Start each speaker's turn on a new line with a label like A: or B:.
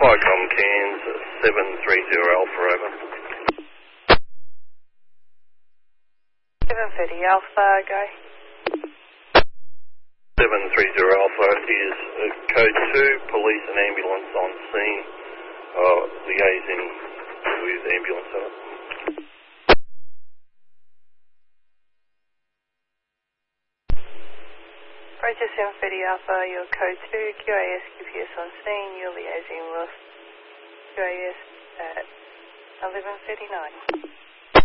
A: Firecom Cairns 730 Alpha, over.
B: 730 Alpha, go.
A: 730 Alpha is code 2, police and ambulance on scene, liaising with ambulance.
B: Roger 730 Alpha, your code 2, QAS QPS on scene, you're liaising with QAS at 11:39.